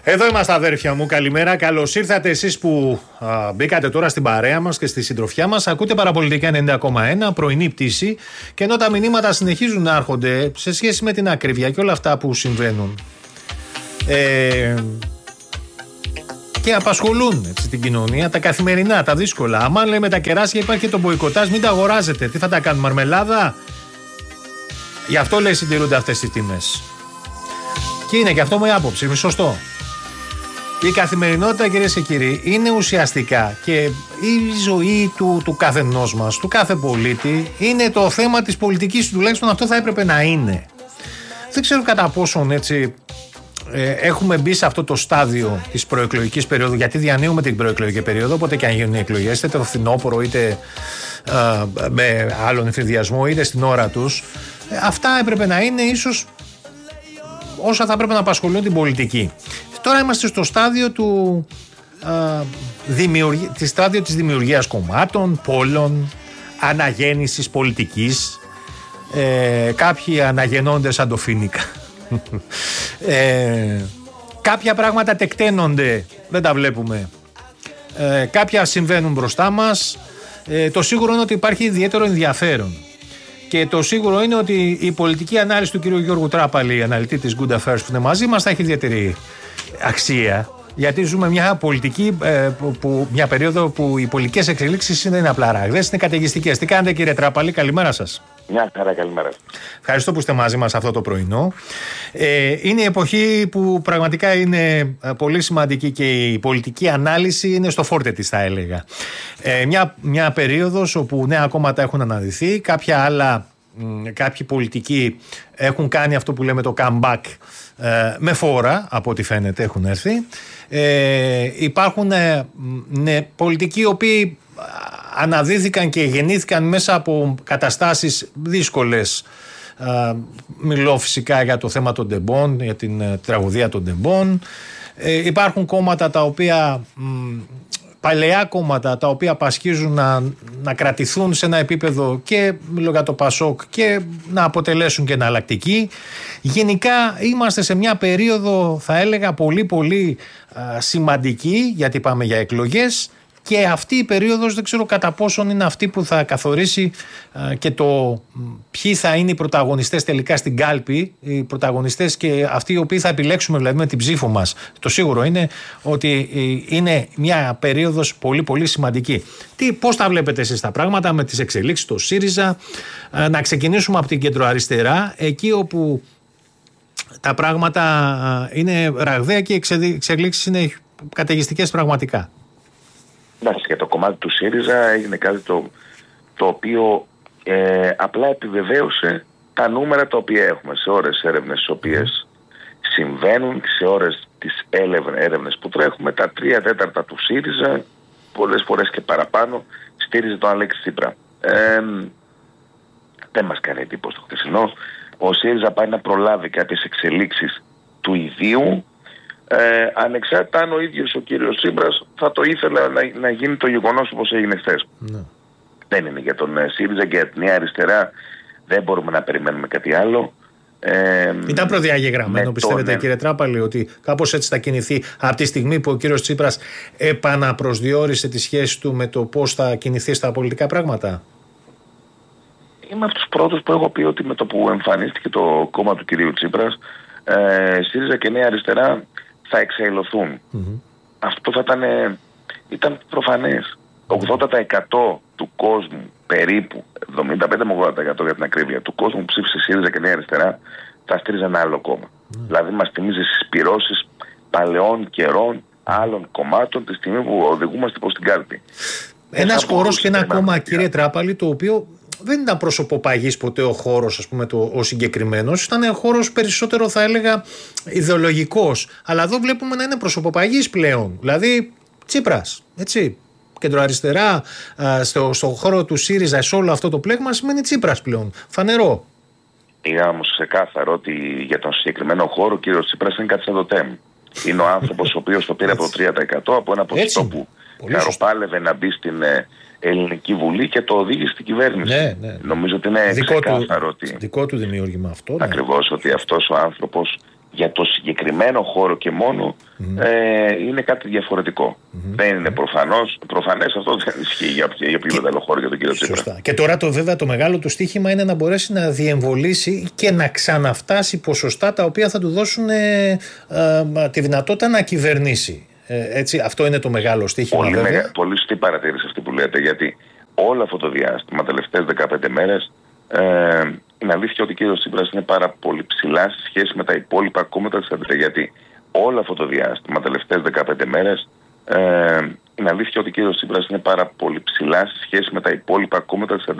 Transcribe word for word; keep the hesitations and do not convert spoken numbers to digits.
Εδώ είμαστε, αδέρφια μου, καλημέρα. Καλώς ήρθατε εσείς που α, μπήκατε τώρα στην παρέα μας και στη συντροφιά μας. Ακούτε Παραπολιτικά ενενήντα κόμμα ένα, πρωινή πτήση. Και ενώ τα μηνύματα συνεχίζουν να έρχονται σε σχέση με την ακρίβεια και όλα αυτά που συμβαίνουν ε, και απασχολούν έτσι, την κοινωνία, τα καθημερινά, τα δύσκολα. Άμα λέμε τα κεράσια, υπάρχει και το μποϊκοτάζ, μην τα αγοράζετε. Τι θα τα κάνουμε, μαρμελάδα? Γι' αυτό λέει συντηρούνται αυτές τις τιμές. Και είναι και αυτό μου η άποψη, είναι σωστό. Η καθημερινότητα, κυρίες και κύριοι, είναι ουσιαστικά και η ζωή του, του καθενός μας, του κάθε πολίτη, είναι το θέμα της πολιτικής, τουλάχιστον αυτό θα έπρεπε να είναι. Δεν ξέρω κατά πόσον έτσι ε, έχουμε μπει σε αυτό το στάδιο της προεκλογικής περίοδου, γιατί διανύουμε την προεκλογική περίοδο, όποτε και αν γίνουν οι εκλογές, είτε το φθινόπωρο, είτε ε, με άλλον εφηδιασμό, είτε στην ώρα τους. Ε, αυτά έπρεπε να είναι ίσως όσα θα έπρεπε να απασχολούν την πολιτική. Τώρα είμαστε στο στάδιο του, α, δημιουργία, της, στάδιο της δημιουργίας κομμάτων, πόλων, αναγέννησης πολιτικής. Ε, κάποιοι αναγεννώνται σαν το φοίνικα. ε, κάποια πράγματα τεκταίνονται, δεν τα βλέπουμε. Ε, κάποια συμβαίνουν μπροστά μας. Ε, το σίγουρο είναι ότι υπάρχει ιδιαίτερο ενδιαφέρον. Και το σίγουρο είναι ότι η πολιτική ανάλυση του κ. Γιώργου Τράπαλη, αναλυτή της Good Affairs που είναι μαζί μας, θα έχει ιδιαίτερη αξία. Γιατί ζούμε μια πολιτική, ε, που, που, μια περίοδο που οι πολιτικές εξελίξεις είναι απλά ραγδαίες, είναι καταιγιστικές. Τι κάνετε, κύριε Τράπαλη, καλημέρα σας. Μια χαρά, καλημέρα. Ευχαριστώ που είστε μαζί μας αυτό το πρωινό. Ε, είναι η εποχή που πραγματικά είναι πολύ σημαντική και η πολιτική ανάλυση είναι στο φόρτε της, θα έλεγα. Ε, μια, μια περίοδος όπου νέα κόμματα έχουν αναδυθεί, κάποια άλλα, μ, κάποιοι πολιτικοί έχουν κάνει αυτό που λέμε το comeback ε, με φόρα, από ό,τι φαίνεται έχουν έρθει. Ε, υπάρχουν ε, ναι, πολιτικοί οι οποίοι αναδύθηκαν και γεννήθηκαν μέσα από καταστάσεις δύσκολες. Α, μιλώ φυσικά για το θέμα των ντεμπών, για την ε, τραγωδία των ντεμπών. Ε, υπάρχουν κόμματα τα οποία, μ, παλαιά κόμματα τα οποία πασχίζουν να, να κρατηθούν σε ένα επίπεδο και μιλώ για το Πασόκ και να αποτελέσουν και εναλλακτική. Γενικά είμαστε σε μια περίοδο, θα έλεγα, πολύ πολύ α, σημαντική, γιατί πάμε για εκλογές. Και αυτή η περίοδος δεν ξέρω κατά πόσον είναι αυτή που θα καθορίσει α, και το ποιοι θα είναι οι πρωταγωνιστές τελικά στην κάλπη, οι πρωταγωνιστές και αυτοί οι οποίοι θα επιλέξουμε δηλαδή με την ψήφο μας. Το σίγουρο είναι ότι είναι μια περίοδος πολύ πολύ σημαντική. Τι, πώς τα βλέπετε εσείς τα πράγματα με τις εξελίξεις του ΣΥΡΙΖΑ? Α, να ξεκινήσουμε από την κεντροαριστερά, εκεί όπου τα πράγματα α, είναι ραγδαία και οι εξελίξεις είναι καταιγιστικές πραγματικά. Εντάξει, για το κομμάτι του ΣΥΡΙΖΑ έγινε κάτι το, το οποίο ε, απλά επιβεβαίωσε τα νούμερα τα οποία έχουμε σε ώρες έρευνες τις οποίες συμβαίνουν και σε ώρες τις έρευνες που τρέχουμε. Τα τρία τέταρτα του ΣΥΡΙΖΑ, πολλές φορές και παραπάνω, στήριζε τον Αλέξη Τσίπρα. Ε, δεν μας κάνει εντύπωση το χθεσινό. Ο ΣΥΡΙΖΑ πάει να προλάβει κάποιες εξελίξεις του ιδίου. Ε, ανεξάρτητα αν ο ίδιος ο κύριος Τσίπρας θα το ήθελε να, να γίνει το γεγονός όπως έγινε χθες. Ναι. Δεν είναι για τον ΣΥΡΙΖΑ και για την Νέα Αριστερά, δεν μπορούμε να περιμένουμε κάτι άλλο. Ε, Ήταν προδιαγεγραμμένο, πιστεύετε, τον... κύριε Τράπαλη, ότι κάπως έτσι θα κινηθεί από τη στιγμή που ο κύριος Τσίπρας επαναπροσδιορίσε τη σχέση του με το πώς θα κινηθεί στα πολιτικά πράγματα? Είμαι από τους πρώτους που έχω πει ότι με το που εμφανίστηκε το κόμμα του κυρίου Τσίπρας, ε, ΣΥΡΙΖΑ και Νέα Αριστερά θα εξαϊλωθούν. Mm-hmm. Αυτό θα ήταν, ήταν προφανές. ογδόντα τοις εκατό του κόσμου, περίπου εβδομήντα πέντε με ογδόντα τοις εκατό για την ακρίβεια, του κόσμου που ψήφισε ΣΥΡΙΖΑ και Νέα Αριστερά θα στήριζε ένα άλλο κόμμα. Mm. Δηλαδή μας θυμίζει συσπυρώσεις παλαιών καιρών άλλων κομμάτων τη στιγμή που οδηγούμαστε προς την κάλπη. Ένας χώρος και ένα κόμμα, κύριε Τράπαλη, το οποίο δεν ήταν προσωποπαγής ποτέ ο χώρος, ας πούμε, το, ο συγκεκριμένος. Ήταν χώρος περισσότερο, θα έλεγα, ιδεολογικός. Αλλά εδώ βλέπουμε να είναι προσωποπαγής πλέον. Δηλαδή, Τσίπρας, έτσι. Κεντροαριστερά, στο, στο χώρο του ΣΥΡΙΖΑ, σε όλο αυτό το πλέγμα, σημαίνει Τσίπρας πλέον. Φανερό. Είδα όμως ξεκάθαρο ότι για τον συγκεκριμένο χώρο ο κύριος Τσίπρας είναι κάτι σαν το ΤΕΜ. Είναι ο άνθρωπος ο οποίος το πήρε από το τρία τοις εκατό, από ένα ποσοστό που καροπάλευε να μπει στην Ελληνική Βουλή και το οδήγησε στην κυβέρνηση. Ναι, ναι. Νομίζω ότι είναι δικό ξεκάθαρο του, ότι... Δικό του δημιούργημα αυτό. Ναι. Ακριβώς, ότι αυτός ο άνθρωπος για το συγκεκριμένο χώρο και μόνο mm-hmm. ε, είναι κάτι διαφορετικό. Mm-hmm. Δεν είναι προφανώς, προφανές, αυτό δεν ισχύει για, για οποιοδήποτε άλλο χώρο για τον κύριο Τσίπρα. Σωστά. Και τώρα το βέβαια το μεγάλο του στοίχημα είναι να μπορέσει να διεμβολήσει και να ξαναφτάσει ποσοστά τα οποία θα του δώσουν ε, ε, τη δυνατότητα να κυβερνήσει. Ε, έτσι, αυτό είναι το μεγάλο στοίχημα. Πολύ, μεγα, πολύ σωστή παρατήρηση αυτή που λέτε, γιατί όλο αυτό το διάστημα, τελευταίες δεκαπέντε μέρες, ε, είναι αλήθεια ότι ο κύριος Τσίπρας είναι πάρα πολύ ψηλά σε σχέση με τα υπόλοιπα κόμματα της αντιπολίτευσης. Γιατί όλο αυτό το διάστημα, τελευταίες δεκαπέντε μέρες, ε, είναι αλήθεια ότι ο κύριος Τσίπρας είναι πάρα πολύ ψηλά σε σχέση με τα υπόλοιπα κόμματα της αντιπολίτευσης.